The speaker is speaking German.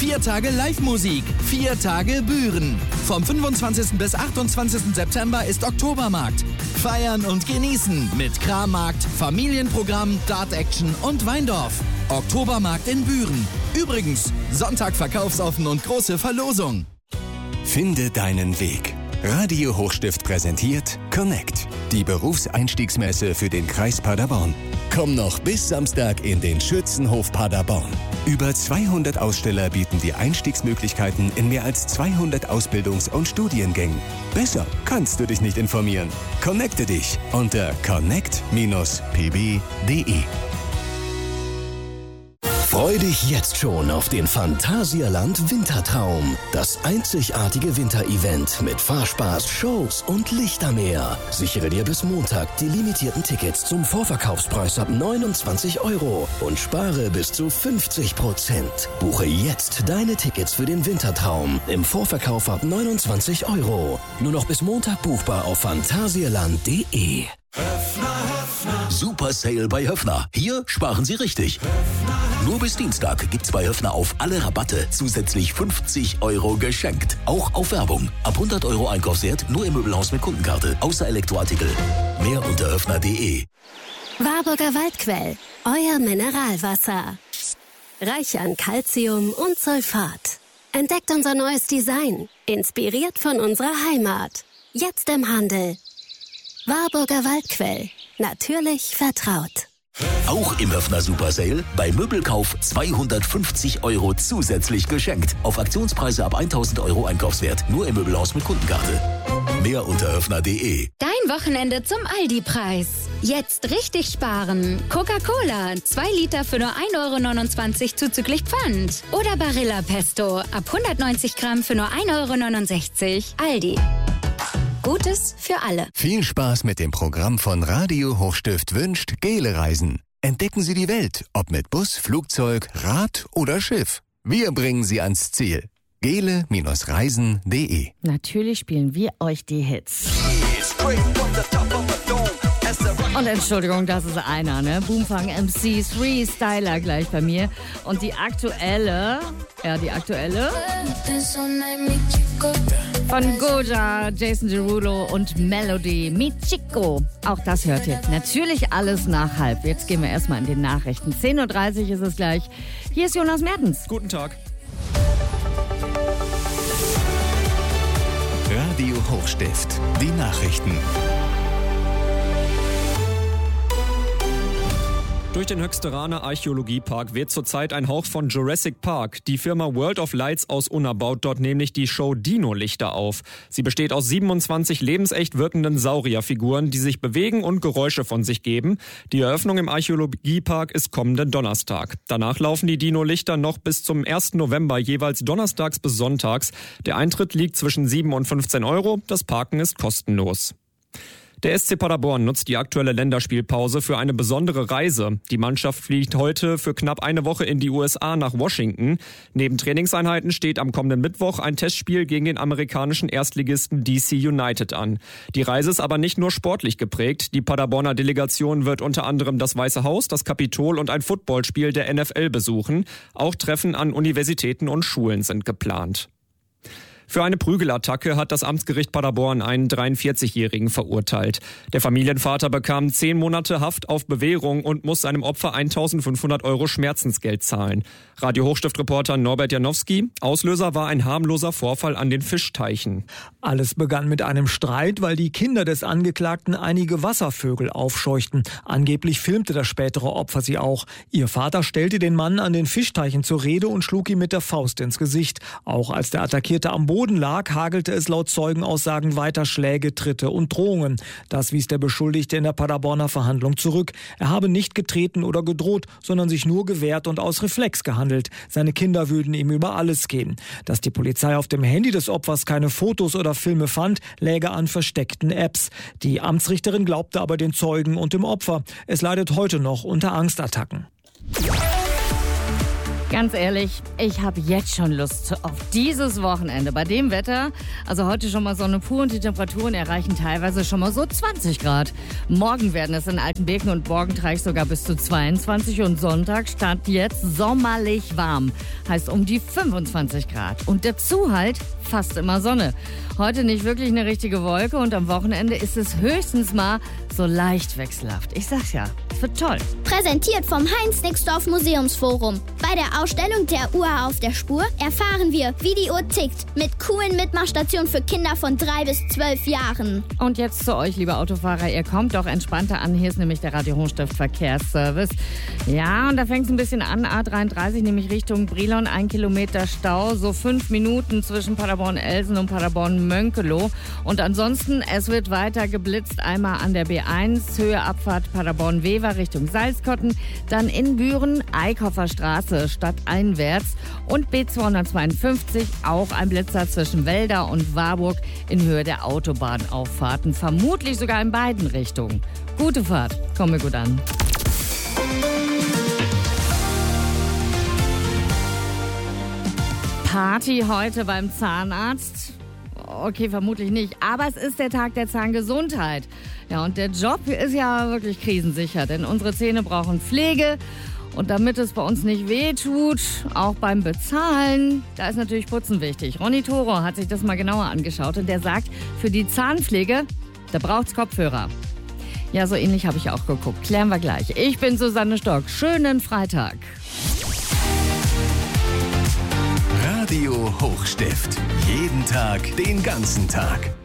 4 Tage Live-Musik, 4 Tage Büren. Vom 25. bis 28. September ist Oktobermarkt. Feiern und genießen mit Krammarkt, Familienprogramm, Dart-Action und Weindorf. Oktobermarkt in Büren. Übrigens, Sonntag verkaufsoffen und große Verlosung. Finde deinen Weg. Radio Hochstift präsentiert Connect, die Berufseinstiegsmesse für den Kreis Paderborn. Komm noch bis Samstag in den Schützenhof Paderborn. Über 200 Aussteller bieten dir Einstiegsmöglichkeiten in mehr als 200 Ausbildungs- und Studiengängen. Besser kannst du dich nicht informieren. Connecte dich unter connect-pb.de. Freu dich jetzt schon auf den Phantasialand Wintertraum. Das einzigartige Winterevent mit Fahrspaß, Shows und Lichtermeer. Sichere dir bis Montag die limitierten Tickets zum Vorverkaufspreis ab 29 € und spare bis zu 50%. Buche jetzt deine Tickets für den Wintertraum im Vorverkauf ab 29 €. Nur noch bis Montag buchbar auf phantasialand.de. Super Sale bei Höffner. Hier sparen Sie richtig. Nur bis Dienstag gibt's bei Höffner auf alle Rabatte zusätzlich 50 € geschenkt. Auch auf Werbung. Ab 100 € Einkaufswert nur im Möbelhaus mit Kundenkarte. Außer Elektroartikel. Mehr unter höffner.de. Warburger Waldquell. Euer Mineralwasser. Reich an Calcium und Sulfat. Entdeckt unser neues Design. Inspiriert von unserer Heimat. Jetzt im Handel. Warburger Waldquell. Natürlich vertraut. Auch im Höffner Super Sale. Bei Möbelkauf 250 € zusätzlich geschenkt. Auf Aktionspreise ab 1000 € Einkaufswert. Nur im Möbelhaus mit Kundenkarte. Mehr unter höffner.de. Dein Wochenende zum Aldi-Preis. Jetzt richtig sparen. Coca-Cola, 2 Liter für nur 1,29 € zuzüglich Pfand. Oder Barilla Pesto, ab 190 Gramm für nur 1,69 €. Aldi. Gutes für alle. Viel Spaß mit dem Programm von Radio Hochstift wünscht Gele Reisen. Entdecken Sie die Welt, ob mit Bus, Flugzeug, Rad oder Schiff. Wir bringen Sie ans Ziel. gele-reisen.de. Natürlich spielen wir euch die Hits. Und Entschuldigung, das ist einer, ne? Boomfang MC, Freestyler gleich bei mir. Und die aktuelle von Goja, Jason Derulo und Melody mit Chico. Auch das hört ihr. Natürlich alles nach halb. Jetzt gehen wir erstmal in den Nachrichten. 10:30 Uhr ist es gleich. Hier ist Jonas Mertens. Guten Tag. Radio Hochstift, die Nachrichten. Durch den Höxteraner Archäologiepark weht zurzeit ein Hauch von Jurassic Park. Die Firma World of Lights aus Unna baut dort nämlich die Show Dino-Lichter auf. Sie besteht aus 27 lebensecht wirkenden Saurierfiguren, die sich bewegen und Geräusche von sich geben. Die Eröffnung im Archäologiepark ist kommenden Donnerstag. Danach laufen die Dino-Lichter noch bis zum 1. November jeweils donnerstags bis sonntags. Der Eintritt liegt zwischen 7 und 15 €. Das Parken ist kostenlos. Der SC Paderborn nutzt die aktuelle Länderspielpause für eine besondere Reise. Die Mannschaft fliegt heute für knapp eine Woche in die USA nach Washington. Neben Trainingseinheiten steht am kommenden Mittwoch ein Testspiel gegen den amerikanischen Erstligisten DC United an. Die Reise ist aber nicht nur sportlich geprägt. Die Paderborner Delegation wird unter anderem das Weiße Haus, das Kapitol und ein Footballspiel der NFL besuchen. Auch Treffen an Universitäten und Schulen sind geplant. Für eine Prügelattacke hat das Amtsgericht Paderborn einen 43-Jährigen verurteilt. Der Familienvater bekam 10 Monate Haft auf Bewährung und muss seinem Opfer 1.500 € Schmerzensgeld zahlen. Radio Hochstift-Reporter Norbert Janowski. Auslöser war ein harmloser Vorfall an den Fischteichen. Alles begann mit einem Streit, weil die Kinder des Angeklagten einige Wasservögel aufscheuchten. Angeblich filmte das spätere Opfer sie auch. Ihr Vater stellte den Mann an den Fischteichen zur Rede und schlug ihm mit der Faust ins Gesicht. Auch als der Attackierte am Boden lag, hagelte es laut Zeugenaussagen weiter Schläge, Tritte und Drohungen. Das wies der Beschuldigte in der Paderborner Verhandlung zurück. Er habe nicht getreten oder gedroht, sondern sich nur gewehrt und aus Reflex gehandelt. Seine Kinder würden ihm über alles gehen. Dass die Polizei auf dem Handy des Opfers keine Fotos oder Filme fand, läge an versteckten Apps. Die Amtsrichterin glaubte aber den Zeugen und dem Opfer. Es leidet heute noch unter Angstattacken. Ganz ehrlich, ich habe jetzt schon Lust auf dieses Wochenende. Bei dem Wetter, also heute schon mal Sonne pur und die Temperaturen erreichen teilweise schon mal so 20 Grad. Morgen werden es in Altenbeken und Borgentreich sogar bis zu 22 und Sonntag statt jetzt sommerlich warm. Heißt um die 25 Grad. Und dazu halt fast immer Sonne. Heute nicht wirklich eine richtige Wolke und am Wochenende ist es höchstens mal so leicht wechselhaft. Ich sag's ja, es wird toll. Präsentiert vom Heinz-Nixdorf Museumsforum. Bei der Ausstellung der Uhr auf der Spur erfahren wir, wie die Uhr tickt. Mit coolen Mitmachstationen für Kinder von 3 bis 12 Jahren. Und jetzt zu euch, liebe Autofahrer. Ihr kommt doch entspannter an. Hier ist nämlich der Radio Hochstift Verkehrsservice. Ja, und da fängt es ein bisschen an. A33, nämlich Richtung Brilon. 1 Kilometer Stau. So 5 Minuten zwischen Paderborn-Elsen und Paderborn-Mönkelow. Und ansonsten, es wird weiter geblitzt. Einmal an der B1, Höhe Abfahrt Paderborn-Wever Richtung Salzkotten. Dann in Büren, Eickhofer Straße stadteinwärts. Und B252, auch ein Blitzer zwischen Welda und Warburg in Höhe der Autobahnauffahrten. Vermutlich sogar in beiden Richtungen. Gute Fahrt, komm mir gut an. Party heute beim Zahnarzt? Okay, vermutlich nicht. Aber es ist der Tag der Zahngesundheit. Ja, und der Job ist ja wirklich krisensicher, denn unsere Zähne brauchen Pflege. Und damit es bei uns nicht wehtut, auch beim Bezahlen, da ist natürlich Putzen wichtig. Ronny Toro hat sich das mal genauer angeschaut und der sagt, für die Zahnpflege, da braucht's Kopfhörer. Ja, so ähnlich habe ich auch geguckt. Klären wir gleich. Ich bin Susanne Stock. Schönen Freitag. Radio Hochstift. Jeden Tag, den ganzen Tag.